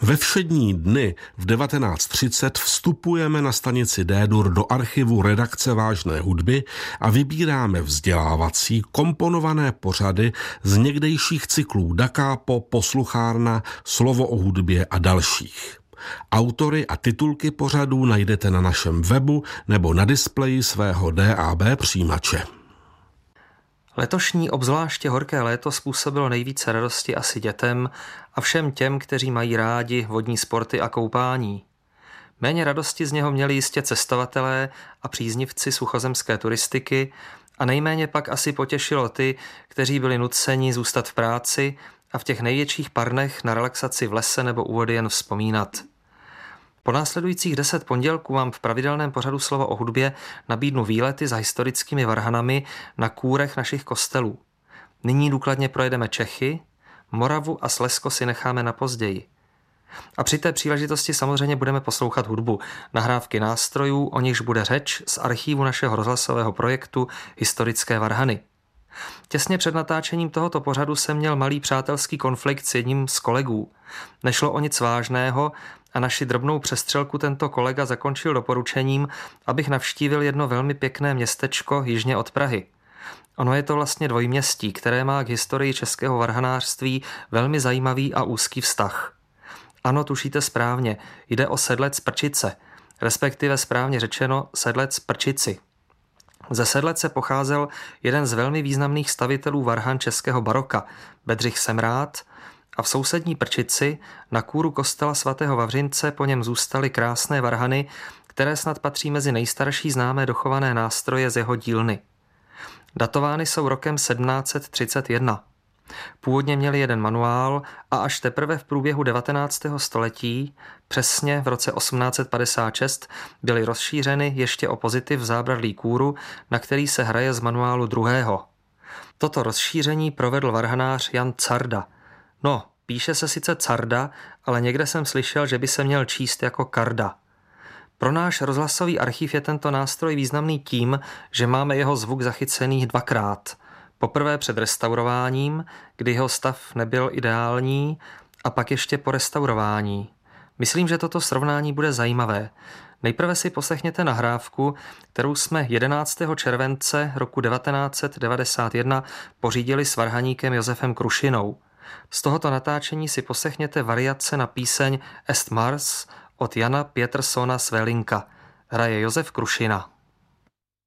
Ve všední dny v 19:30 vstupujeme na stanici D-dur do archivu redakce Vážné hudby a vybíráme vzdělávací komponované pořady z někdejších cyklů Da Capo, Posluchárna, Slovo o hudbě a dalších. Autory a titulky pořadů najdete na našem webu nebo na displeji svého DAB přijímače. Letošní obzvláště horké léto způsobilo nejvíce radosti asi dětem a všem těm, kteří mají rádi vodní sporty a koupání. Méně radosti z něho měli jistě cestovatelé a příznivci suchozemské turistiky a nejméně pak asi potěšilo ty, kteří byli nuceni zůstat v práci a v těch největších parnech na relaxaci v lese nebo u vody jen vzpomínat. Po následujících 10 pondělků vám v pravidelném pořadu Slovo o hudbě nabídnu výlety za historickými varhanami na kůrech našich kostelů. Nyní důkladně projedeme Čechy, Moravu a Slezsko si necháme na později. A při té příležitosti samozřejmě budeme poslouchat hudbu, nahrávky nástrojů, o nichž bude řeč z archívu našeho rozhlasového projektu Historické varhany. Těsně před natáčením tohoto pořadu jsem měl malý přátelský konflikt s jedním z kolegů. Nešlo o nic vážného a naši drobnou přestřelku tento kolega zakončil doporučením, abych navštívil jedno velmi pěkné městečko jižně od Prahy. Ono je to vlastně dvojměstí, které má k historii českého varhanářství velmi zajímavý a úzký vztah. Ano, tušíte správně, jde o Sedlec Prčice, respektive správně řečeno Sedlec Prčici. Ze Sedlece pocházel jeden z velmi významných stavitelů varhan českého baroka, Bedřich Semrád, a v sousední Prčici na kůru kostela svatého Vavřince po něm zůstaly krásné varhany, které snad patří mezi nejstarší známé dochované nástroje z jeho dílny. Datovány jsou rokem 1731. Původně měli jeden manuál a až teprve v průběhu 19. století, přesně v roce 1856, byly rozšířeny ještě o pozitiv zábradlí kůru, na který se hraje z manuálu druhého. Toto rozšíření provedl varhanář Jan Carda. No, píše se sice Carda, ale někde jsem slyšel, že by se měl číst jako Karda. Pro náš rozhlasový archiv je tento nástroj významný tím, že máme jeho zvuk zachycený dvakrát. Poprvé před restaurováním, kdy jeho stav nebyl ideální, a pak ještě po restaurování. Myslím, že toto srovnání bude zajímavé. Nejprve si poslechněte nahrávku, kterou jsme 11. července roku 1991 pořídili s varhaníkem Josefem Krušinou. Z tohoto natáčení si poslechněte variace na píseň Est Mars od Jana Pietersona Swelinka. Hraje Josef Krušina.